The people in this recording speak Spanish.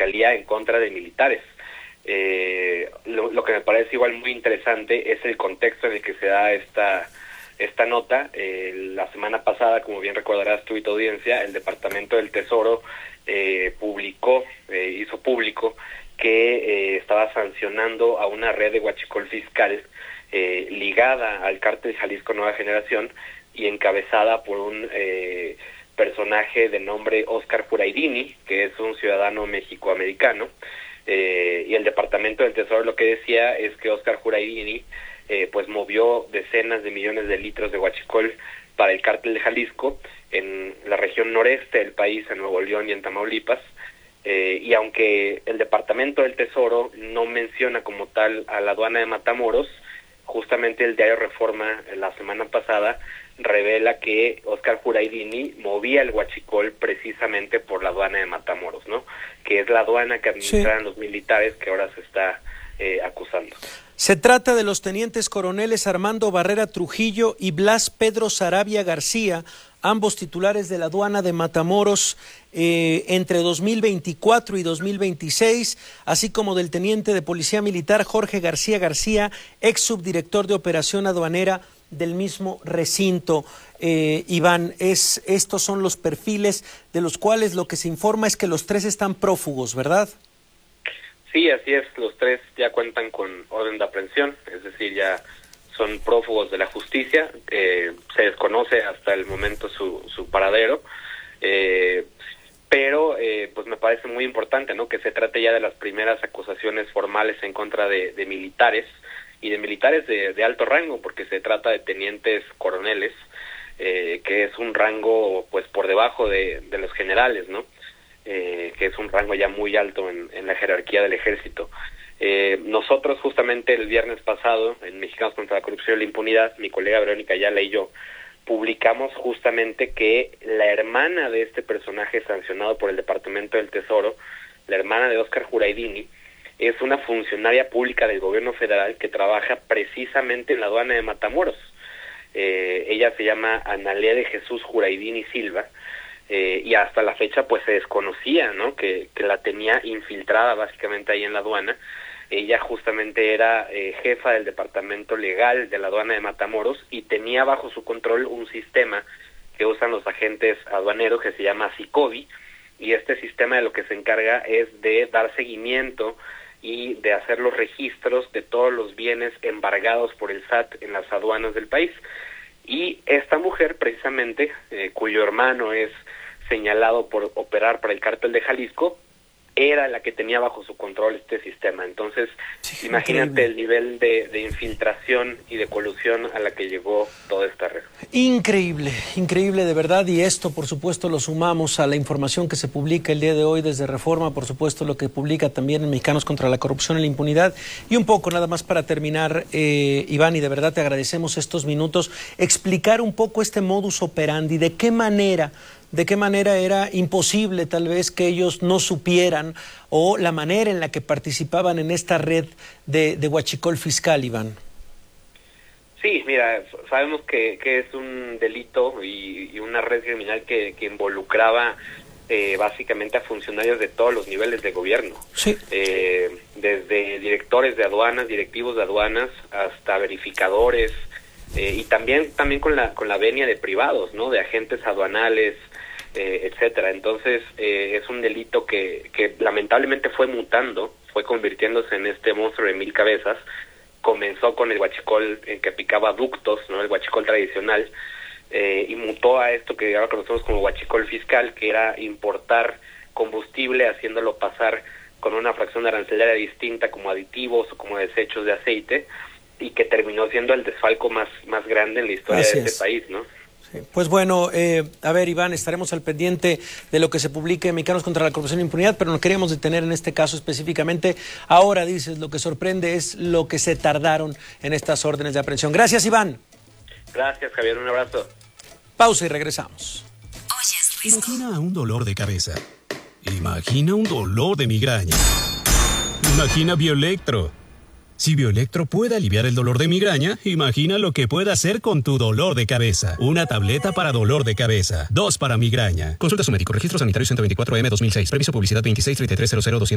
fiscalía en contra de militares. Lo que me parece igual muy interesante es el contexto en el que se da esta nota. La semana pasada, como bien recordarás tú y tu audiencia, el Departamento del Tesoro hizo público que estaba sancionando a una red de huachicol fiscal ligada al cártel Jalisco Nueva Generación y encabezada por un personaje de nombre Óscar Juraidini, que es un ciudadano mexicoamericano, y el Departamento del Tesoro lo que decía es que Óscar Juraidini pues movió decenas de millones de litros de huachicol para el cártel de Jalisco en la región noreste del país, en Nuevo León y en Tamaulipas, y aunque el Departamento del Tesoro no menciona como tal a la aduana de Matamoros, justamente el diario Reforma la semana pasada revela que Óscar Juraidini movía el huachicol precisamente por la aduana de Matamoros, ¿no? Que es la aduana que administran los militares que ahora se está acusando. Se trata de los tenientes coroneles Armando Barrera Trujillo y Blas Pedro Sarabia García, ambos titulares de la aduana de Matamoros entre 2024 y 2026, así como del teniente de Policía Militar Jorge García, ex subdirector de operación aduanera del mismo recinto. Iván, estos son los perfiles de los cuales lo que se informa es que los tres están prófugos, ¿verdad? Sí, así es, los tres ya cuentan con orden de aprehensión, es decir, ya son prófugos de la justicia, se desconoce hasta el momento su paradero, pero pues me parece muy importante, ¿no?, que se trate ya de las primeras acusaciones formales en contra de militares, y de militares de alto rango, porque se trata de tenientes coroneles, que es un rango pues por debajo de los generales, ¿no?, que es un rango ya muy alto en la jerarquía del ejército. Nosotros justamente el viernes pasado, en Mexicanos contra la Corrupción y la Impunidad, mi colega Verónica Ayala y yo, publicamos justamente que la hermana de este personaje sancionado por el Departamento del Tesoro, la hermana de Óscar Juraidini, es una funcionaria pública del gobierno federal que trabaja precisamente en la aduana de Matamoros. Ella se llama Analía de Jesús Juraidini Silva, y hasta la fecha pues se desconocía, ¿no?, que la tenía infiltrada básicamente ahí en la aduana. Ella justamente era jefa del departamento legal de la aduana de Matamoros y tenía bajo su control un sistema que usan los agentes aduaneros que se llama SICOBI, y este sistema de lo que se encarga es de dar seguimiento y de hacer los registros de todos los bienes embargados por el SAT en las aduanas del país. Y esta mujer precisamente, cuyo hermano es señalado por operar para el cártel de Jalisco, era la que tenía bajo su control este sistema. Entonces, sí, imagínate el nivel de infiltración y de colusión a la que llegó toda esta red. Increíble, increíble de verdad, y esto por supuesto lo sumamos a la información que se publica el día de hoy desde Reforma, por supuesto lo que publica también en Mexicanos contra la Corrupción y la Impunidad. Y un poco nada más para terminar, Iván, y de verdad te agradecemos estos minutos, explicar un poco este modus operandi, de qué manera era imposible tal vez que ellos no supieran, o la manera en la que participaban en esta red de huachicol fiscal, Iván. Sí, mira, sabemos que es un delito y una red criminal que involucraba básicamente a funcionarios de todos los niveles de gobierno. Sí. Desde directores de aduanas, directivos de aduanas, hasta verificadores, y también con la venia de privados, ¿no?, de agentes aduanales, etcétera. Entonces es un delito que lamentablemente fue mutando, fue convirtiéndose en este monstruo de 1000 cabezas. Comenzó con el huachicol que picaba ductos, ¿no?, el huachicol tradicional, y mutó a esto que ahora conocemos como huachicol fiscal, que era importar combustible haciéndolo pasar con una fracción arancelaria distinta, como aditivos o como desechos de aceite, y que terminó siendo el desfalco más grande en la historia de este país, ¿no? Sí. Pues bueno, a ver, Iván, estaremos al pendiente de lo que se publique en Mexicanos contra la Corrupción e Impunidad, pero nos queríamos detener en este caso específicamente. Ahora dices, lo que sorprende es lo que se tardaron en estas órdenes de aprehensión. Gracias, Iván. Gracias, Javier, un abrazo. Pausa y regresamos. Imagina un dolor de cabeza. Imagina un dolor de migraña. Imagina Bioelectro. Si Bioelectro puede aliviar el dolor de migraña, imagina lo que puede hacer con tu dolor de cabeza. Una tableta para dolor de cabeza, 2 para migraña. Consulta a su médico. Registro sanitario 124M 2006. Previso publicidad 26 33 00 200.